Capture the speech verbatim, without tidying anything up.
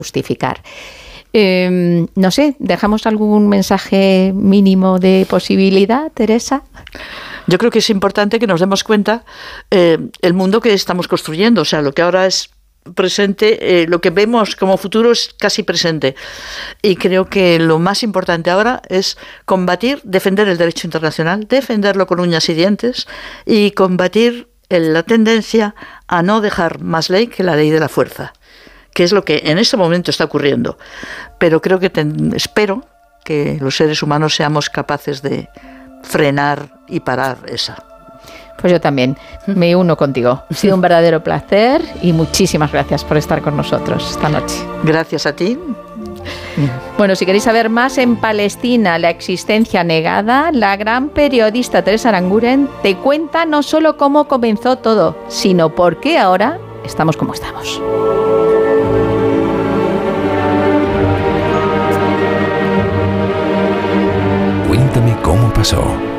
justificar. Eh, no sé, ¿dejamos algún mensaje mínimo de posibilidad, Teresa? Yo creo que es importante que nos demos cuenta eh, el mundo que estamos construyendo, o sea, lo que ahora es presente, eh, lo que vemos como futuro es casi presente. Y creo que lo más importante ahora es combatir, defender el derecho internacional, defenderlo con uñas y dientes y combatir el, la tendencia a no dejar más ley que la ley de la fuerza, que es lo que en este momento está ocurriendo. Pero creo que ten, espero que los seres humanos seamos capaces de frenar y parar esa. Pues yo también me uno contigo. Ha sido un verdadero placer y muchísimas gracias por estar con nosotros esta noche. Gracias a ti. Bueno, si queréis saber más, en Palestina, la existencia negada, la gran periodista Teresa Aranguren te cuenta no solo cómo comenzó todo, sino por qué ahora estamos como estamos. Cuéntame cómo pasó.